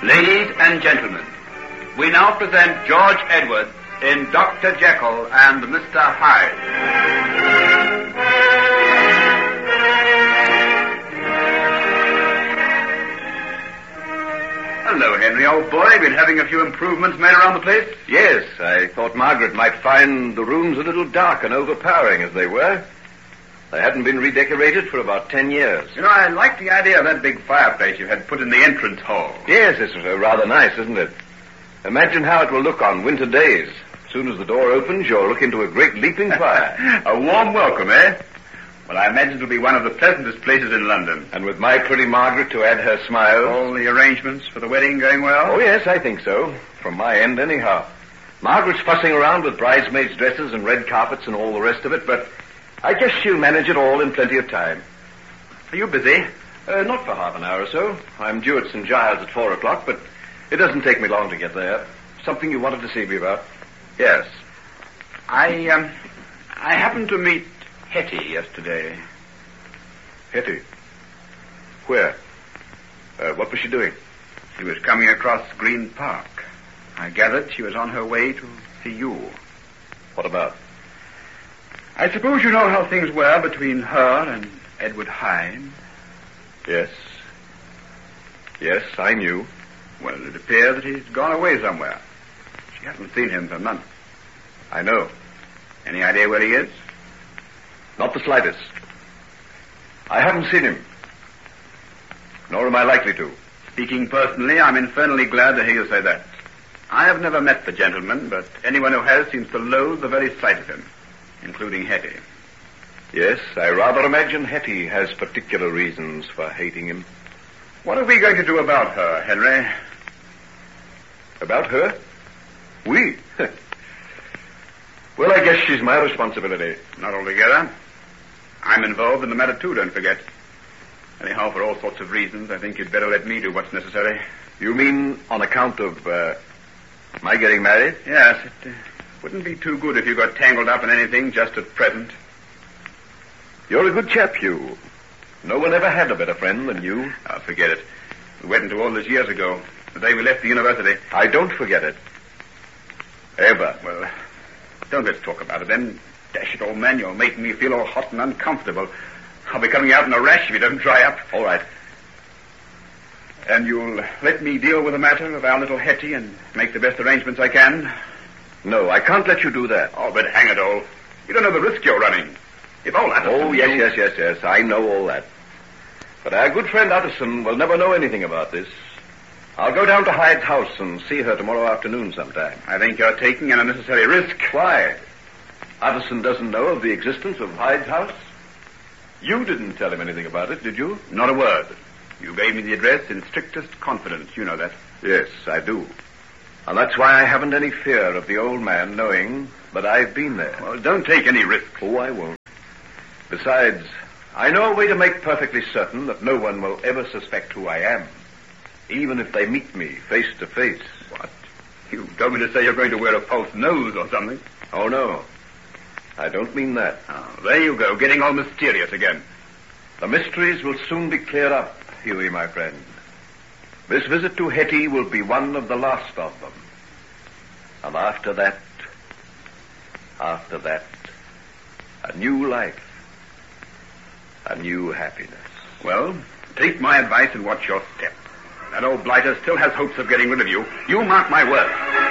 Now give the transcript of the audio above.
Ladies and gentlemen, we now present George Edwards in Dr. Jekyll and Mr. Hyde. Hello, Henry, old boy. Been having a few improvements made around the place? Yes, I thought Margaret might find the rooms a little dark and overpowering as they were. They hadn't been redecorated for about 10 years. You know, I like the idea of that big fireplace you had put in the entrance hall. Yes, it's rather nice, isn't it? Imagine how it will look on winter days. As soon as the door opens, you'll look into a great leaping fire. A warm welcome, eh? Well, I imagine it'll be one of the pleasantest places in London. And with my pretty Margaret to add her smile. All the arrangements for the wedding going well? Oh, yes, I think so. From my end, anyhow. Margaret's fussing around with bridesmaids' dresses and red carpets and all the rest of it, but I guess she'll manage it all in plenty of time. Are you busy? Not for half an hour or so. I'm due at St. Giles at 4 o'clock, but it doesn't take me long to get there. Something you wanted to see me about? Yes. I happened to meet Hetty yesterday. Hetty? Where? What was she doing? She was coming across Green Park. I gathered she was on her way to see you. What about? I suppose you know how things were between her and Edward Hyde. Yes. Yes, I knew. Well, it appears that he's gone away somewhere. She hasn't seen him for months. I know. Any idea where he is? Not the slightest. I haven't seen him. Nor am I likely to. Speaking personally, I'm infernally glad to hear you say that. I have never met the gentleman, but anyone who has seems to loathe the very sight of him, including Hetty. Yes, I rather imagine Hetty has particular reasons for hating him. What are we going to do about her, Henry? About her? We? Well, I guess she's my responsibility. Not altogether. I'm involved in the matter, too, don't forget. Anyhow, for all sorts of reasons, I think you'd better let me do what's necessary. You mean on account of, my getting married? Yes, it wouldn't be too good if you got tangled up in anything just at present. You're a good chap, Hugh. No one ever had a better friend than you. Oh, forget it. We went into all this years ago, the day we left the university. I don't forget it. Ever. Well, don't let's talk about it then. Dash it, old man, you're making me feel all hot and uncomfortable. I'll be coming out in a rash if you don't dry up. All right. And you'll let me deal with the matter of our little Hetty and make the best arrangements I can? No, I can't let you do that. Oh, but hang it all. You don't know the risk you're running. If all Utterson... Oh, yes. I know all that. But our good friend Utterson will never know anything about this. I'll go down to Hyde's house and see her tomorrow afternoon sometime. I think you're taking an unnecessary risk. Why? Utterson doesn't know of the existence of Hyde's house? You didn't tell him anything about it, did you? Not a word. You gave me the address in strictest confidence. You know that. Yes, I do. And that's why I haven't any fear of the old man knowing that I've been there. Well, don't take any risks. Oh, I won't. Besides, I know a way to make perfectly certain that no one will ever suspect who I am, even if they meet me face to face. What? You don't mean to say you're going to wear a false nose or something? Oh, no. I don't mean that. Oh, there you go, getting all mysterious again. The mysteries will soon be cleared up, Hughie, my friend. This visit to Hetty will be one of the last of them. And after that, a new life, a new happiness. Well, take my advice and watch your step. That old blighter still has hopes of getting rid of you. You mark my words.